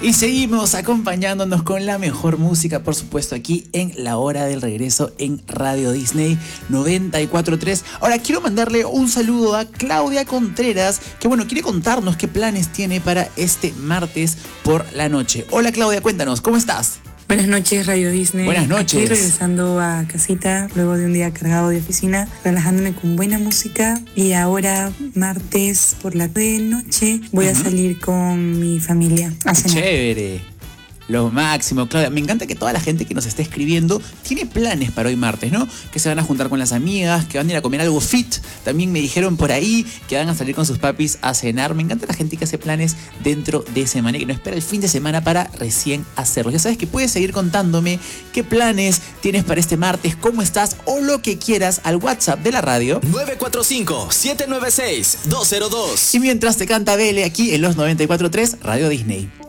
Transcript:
Y seguimos acompañándonos con la mejor música, por supuesto, aquí en La Hora del Regreso en Radio Disney 94.3. Ahora quiero mandarle un saludo a Claudia Contreras, que bueno, quiere contarnos qué planes tiene para este martes por la noche. Hola Claudia, cuéntanos, ¿cómo estás? Buenas noches, Radio Disney. Buenas noches. Aquí regresando a casita luego de un día cargado de oficina, relajándome con buena música. Y ahora, martes por la noche, voy a salir con mi familia a cenar. Chévere. Lo máximo, Claudia. Me encanta que toda la gente que nos esté escribiendo tiene planes para hoy martes, ¿no? Que se van a juntar con las amigas, que van a ir a comer algo fit. También me dijeron por ahí que van a salir con sus papis a cenar. Me encanta la gente que hace planes dentro de semana y que no espera el fin de semana para recién hacerlos. Ya sabes que puedes seguir contándome qué planes tienes para este martes, cómo estás o lo que quieras al WhatsApp de la radio 945-796-202. y mientras te canta Bele aquí en los 94.3 Radio Disney.